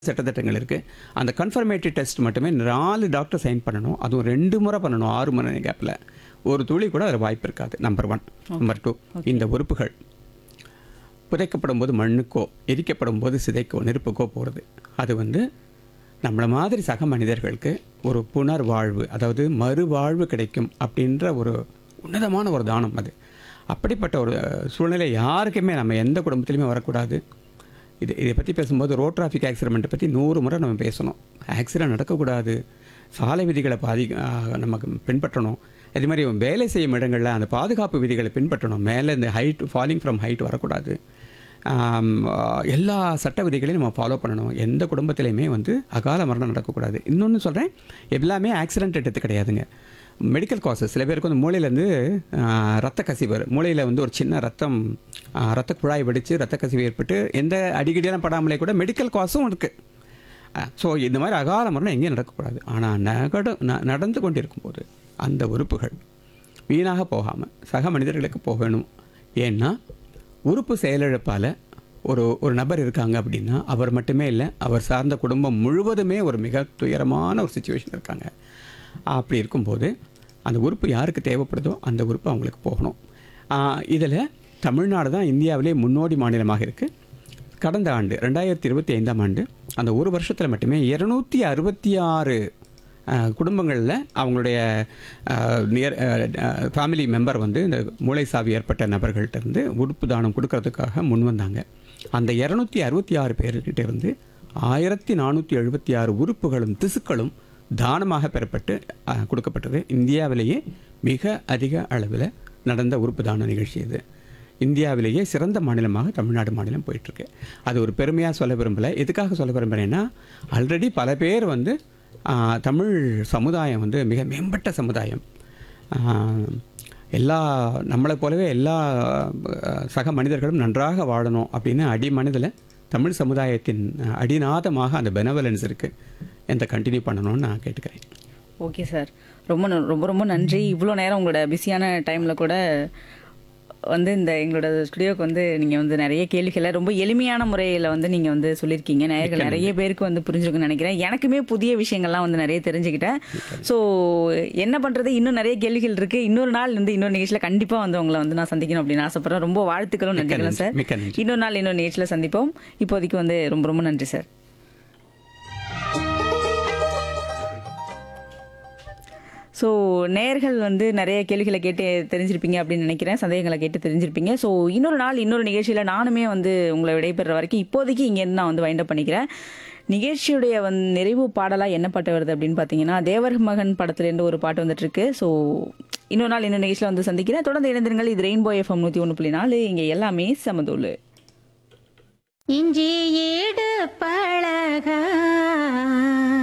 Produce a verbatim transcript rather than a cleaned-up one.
சட்டத்திட்டங்கள் இருக்குது. அந்த கன்ஃபர்மேட்டரி டெஸ்ட் மட்டுமே நாலு டாக்டர் சைன் பண்ணணும். அதுவும் ரெண்டு முறை பண்ணணும் ஆறு மணி கேப்பில். ஒரு துளி கூட அதில் வாய்ப்பு இருக்காது. Number one. நம்பர் டூ, இந்த உறுப்புகள் புதைக்கப்படும் போது மண்ணுக்கோ எரிக்கப்படும் போது சிதைக்கோ நெருப்புக்கோ போகிறது. அது வந்து நம்மளை மாதிரி சக மனிதர்களுக்கு ஒரு புனர்வாழ்வு, அதாவது மறுவாழ்வு கிடைக்கும் அப்படின்ற ஒரு உன்னதமான ஒரு தானம் அது. அப்படிப்பட்ட ஒரு சூழ்நிலை யாருக்குமே நம்ம எந்த குடும்பத்திலையுமே வரக்கூடாது. இது இதை பற்றி பேசும்போது ரோட் டிராஃபிக் ஆக்சிடெண்ட்டை பற்றி நூறு முறை நம்ம பேசணும். ஆக்சிடெண்ட் நடக்கக்கூடாது, சாலை விதிகளை பாதி நமக்கு பின்பற்றணும். அதே மாதிரி வேலை செய்யும் இடங்களில் அந்த பாதுகாப்பு விதிகளை பின்பற்றணும். மேலே இந்த ஹைட் ஃபாலிங் ஃப்ரம் ஹைட் வரக்கூடாது. எல்லா சட்ட விதிகளையும் நம்ம ஃபாலோ பண்ணணும். எந்த குடும்பத்திலையுமே வந்து அகால மரணம் நடக்கக்கூடாது. இன்னொன்று சொல்கிறேன், எல்லாமே ஆக்சிடென்ட் எடுத்து கிடையாதுங்க. மெடிக்கல் காசஸ் சில பேருக்கு வந்து மூளையிலேருந்து ரத்த கசிவு, மூளையில் வந்து ஒரு சின்ன ரத்தம் ரத்த குழாய் வெடித்து ரத்த கசிவு ஏற்பட்டு எந்த அடிக்கடியெல்லாம் படாமலே கூட மெடிக்கல் காசும் இருக்குது. ஸோ இந்த மாதிரி அகால மரணம் எங்கேயும் நடக்கக்கூடாது. ஆனால் நகடு ந நடந்து கொண்டிருக்கும்போது அந்த உறுப்புகள் வீணாக போகாமல் சக மனிதர்களுக்கு போகணும். ஏன்னா உறுப்பு செயலிழப்பால் ஒரு ஒரு நபர் இருக்காங்க அப்படின்னா அவர் மட்டுமே இல்லை, அவர் சார்ந்த குடும்பம் முழுவதுமே ஒரு மிக துயரமான ஒரு சுச்சுவேஷன் இருக்காங்க. அப்படி இருக்கும்போது அந்த உறுப்பு யாருக்கு தேவைப்படுதோ அந்த உறுப்பு அவங்களுக்கு போகணும். இதில் தமிழ்நாடு தான் இந்தியாவிலே முன்னோடி மாநிலமாக இருக்குது. கடந்த ஆண்டு ரெண்டாயிரத்தி இருபத்தி ஐந்தாம் ஆண்டு அந்த ஒரு வருஷத்தில் மட்டுமே இரநூத்தி அறுபத்தி ஆறு குடும்பங்களில் அவங்களுடைய நியர் ஃபேமிலி மெம்பர் வந்து இந்த மூளை சாவி ஏற்பட்ட நபர்கள்ட்டேருந்து உறுப்பு தானம் கொடுக்கறதுக்காக முன் வந்தாங்க. அந்த இரநூத்தி அறுபத்தி ஆறு பேர்கிட்ட இருந்து ஆயிரத்தி நானூற்றி எழுபத்தி ஆறு உறுப்புகளும் திசுக்களும் தானமாக பெறப்பட்டு கொடுக்கப்பட்டது. இந்தியாவிலேயே மிக அதிக அளவில் நடந்த உறுப்பு தான நிகழ்ச்சி இது. இந்தியாவிலேயே சிறந்த மாநிலமாக தமிழ்நாடு மாநிலம் போயிட்டுருக்கு. அது ஒரு பெருமையாக சொல்ல விரும்பலை. எதுக்காக சொல்ல விரும்புகிறேன்னா, ஆல்ரெடி பல பேர் வந்து தமிழ் சமுதாயம் வந்து மிக மேம்பட்ட சமுதாயம். எல்லா நம்மளை போலவே எல்லா சக மனிதர்களும் நன்றாக வாழணும் அப்படின்னு அடி மனதில் தமிழ் சமுதாயத்தின் அடிநாதமாக அந்த பெனவலன்ஸ் இருக்குது. எந்த கண்டினியூ பண்ணணும்னு நான் கேட்டுக்கிறேன். ஓகே சார், ரொம்ப ரொம்ப ரொம்ப நன்றி. இவ்வளோ நேரம் உங்களோட பிஸியான டைமில் கூட வந்து இந்த எங்களோட ஸ்டுடியோக்கு வந்து நீங்கள் வந்து நிறைய கேள்விகளை ரொம்ப எளிமையான முறையில் வந்து நீங்கள் வந்து சொல்லியிருக்கீங்க. நேயர்கள் நிறைய பேருக்கு வந்து புரிஞ்சுருக்குன்னு நினைக்கிறேன். எனக்குமே புதிய விஷயங்கள்லாம் வந்து நிறைய தெரிஞ்சுக்கிட்டேன். ஸோ என்ன பண்ணுறது, இன்னும் நிறைய கேள்விகள் இருக்குது. இன்னொரு நாள் வந்து இன்னொரு நிகழ்ச்சியில் கண்டிப்பாக வந்து உங்களை வந்து நான் சந்திக்கணும் அப்படின்னு ஆசைப்பட்றேன். ரொம்ப வாழ்த்துக்களும் நன்றிகளும் சார். இன்னொரு நாள் இன்னொரு நிகழ்ச்சியில் சந்திப்போம். இப்போதைக்கு வந்து ரொம்ப ரொம்ப நன்றி சார். ஸோ நேயர்கள் வந்து நிறைய கேள்விகளை கேட்டு தெரிஞ்சிருப்பீங்க அப்படின்னு நினைக்கிறேன். சந்தேகங்களை கேட்டு தெரிஞ்சிருப்பீங்க. ஸோ இன்னொரு நாள் இன்னொரு நிகழ்ச்சியில் நானுமே வந்து உங்களை விடைபெற வரைக்கும் இப்போதைக்கு இங்கேருந்து நான் வந்து வைண்ட் அப் பண்ணிக்கிறேன். நிகழ்ச்சியுடைய வந்து நிறைவு பாடலாக என்ன பாட்டு வருது அப்படின்னு பார்த்தீங்கன்னா, தேவர் மகன் படத்துலேருந்து ஒரு பாட்டு வந்துட்டுருக்கு. ஸோ இன்னொரு நாள் இன்னொரு நிகழ்ச்சியில் வந்து சந்திக்கிறேன். தொடர்ந்து இணைந்திருங்கள். இது ரெயின்போ எஃப்எம் நூற்றி ஒன்று புள்ளி நாலு. இங்கே எல்லாமே சமதூளு. இஞ்சி ஈடு பழக